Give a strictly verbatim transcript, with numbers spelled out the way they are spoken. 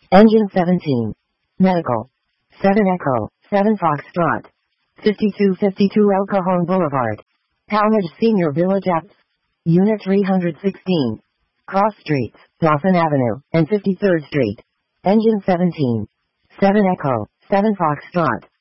Engine seventeen. Medical. seven Echo, seven Foxtrot. fifty-two fifty-two El Cajon Boulevard. Talmadge Senior Village Apps. Unit three hundred sixteen. Cross Streets, Dawson Avenue, and fifty-third Street. Engine seventeen. seven Echo, seven Foxtrot.